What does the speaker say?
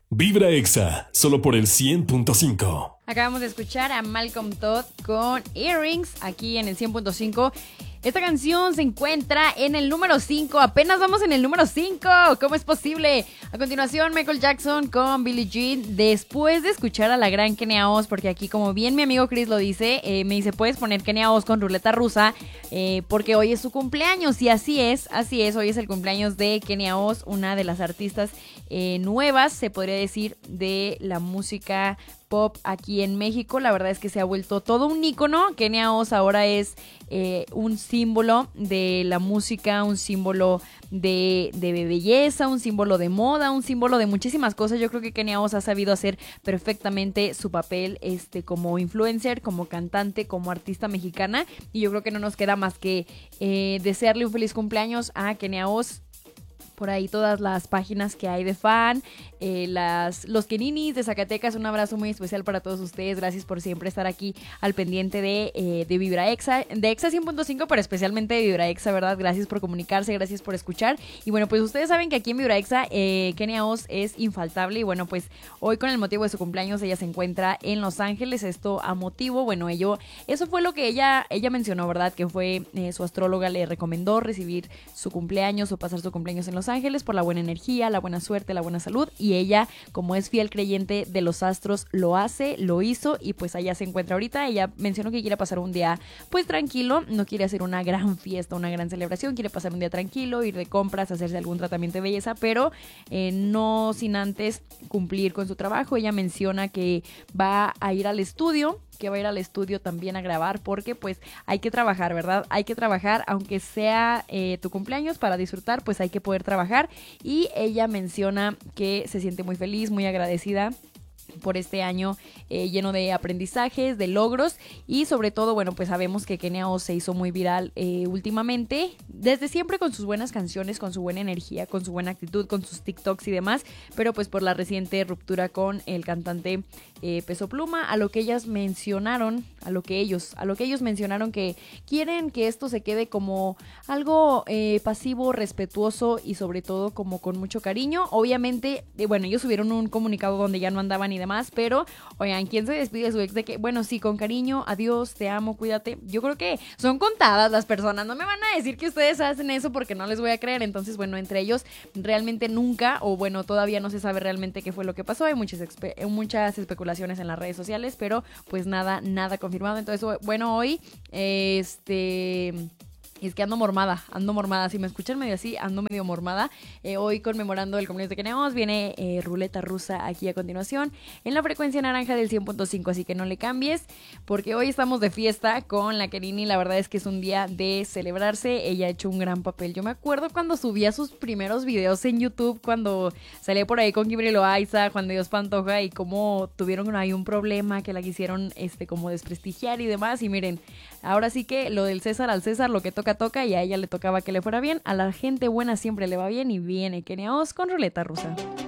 Vibra Exa, solo por el 100.5. Acabamos de escuchar a Malcolm Todd con Earrings aquí en el 100.5. Esta canción se encuentra en el número 5. Apenas vamos en el número 5. ¿Cómo es posible? A continuación, Michael Jackson con Billie Jean. Después de escuchar a la gran Kenia Oz, porque aquí, como bien mi amigo Chris lo dice, me dice, puedes poner Kenia Oz con Ruleta Rusa, porque hoy es su cumpleaños. Y así es. Hoy es el cumpleaños de Kenia Oz, una de las artistas nuevas, se podría decir, de la música pop aquí en México. La verdad es que se ha vuelto todo un ícono. Kenia Oz ahora es un símbolo de la música, un símbolo de belleza, un símbolo de moda, un símbolo de muchísimas cosas. Yo creo que Kenia Oz ha sabido hacer perfectamente su papel como influencer, como cantante, como artista mexicana, y yo creo que no nos queda más que desearle un feliz cumpleaños a Kenia Oz. Por ahí todas las páginas que hay de fan, los Keninis de Zacatecas, un abrazo muy especial para todos ustedes. Gracias por siempre estar aquí al pendiente de Vibra Exa, de Exa 100.5, pero especialmente de Vibra Exa, ¿verdad? Gracias por comunicarse, gracias por escuchar. Y bueno, pues ustedes saben que aquí en Vibra Exa, Kenia Oz es infaltable. Y bueno, pues hoy con el motivo de su cumpleaños, ella se encuentra en Los Ángeles. Esto a motivo, bueno, eso fue lo que ella mencionó, ¿verdad? Que fue su astróloga le recomendó recibir su cumpleaños o pasar su cumpleaños en Los Ángeles por la buena energía, la buena suerte, la buena salud, y ella, como es fiel creyente de los astros, lo hizo, y pues allá se encuentra ahorita. Ella mencionó que quiere pasar un día pues tranquilo, no quiere hacer una gran fiesta, una gran celebración, quiere pasar un día tranquilo, ir de compras, hacerse algún tratamiento de belleza, pero no sin antes cumplir con su trabajo. Ella menciona que va a ir al estudio, también a grabar, porque pues hay que trabajar, ¿verdad? Hay que trabajar, aunque sea tu cumpleaños, para disfrutar, pues hay que poder trabajar. Y ella menciona que se siente muy feliz, muy agradecida por este año lleno de aprendizajes, de logros, y sobre todo, bueno, pues sabemos que Kenia Oz se hizo muy viral últimamente, desde siempre, con sus buenas canciones, con su buena energía, con su buena actitud, con sus TikToks y demás, pero pues por la reciente ruptura con el cantante Peso Pluma, a lo que ellos mencionaron que quieren que esto se quede como algo pasivo, respetuoso y sobre todo como con mucho cariño. Obviamente, bueno, ellos subieron un comunicado donde ya no andaban y demás, pero oigan, ¿quién se despide de su ex de que, bueno, sí, con cariño, adiós, te amo, cuídate? Yo creo que son contadas las personas, no me van a decir que ustedes hacen eso porque no les voy a creer. Entonces, bueno, entre ellos realmente nunca, o bueno, todavía no se sabe realmente qué fue lo que pasó. Hay muchas especulaciones en las redes sociales, pero pues nada confirmado. Entonces, bueno, hoy es que ando mormada. Si me escuchan medio así, ando medio mormada. Hoy, conmemorando el cumpleaños de Kenia Oz, viene Ruleta Rusa aquí a continuación en la frecuencia naranja del 100.5, así que no le cambies, porque hoy estamos de fiesta con la Kenini. La verdad es que es un día de celebrarse. Ella ha hecho un gran papel. Yo me acuerdo cuando subía sus primeros videos en YouTube, cuando salía por ahí con Kimberly Loaiza, Juan de Dios Pantoja, y cómo tuvieron ahí un problema que la quisieron como desprestigiar y demás. Y miren, ahora sí que lo del César al César, lo que toca, y a ella le tocaba que le fuera bien. A la gente buena siempre le va bien, y viene Kenia Oz con Ruleta Rusa.